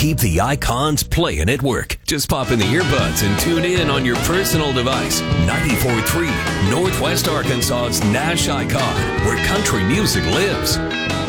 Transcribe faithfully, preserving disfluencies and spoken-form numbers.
keep the icons playing at work. Just pop in the earbuds and tune in on your personal device. ninety-four point three Northwest Arkansas's Nash Icon, where country music lives.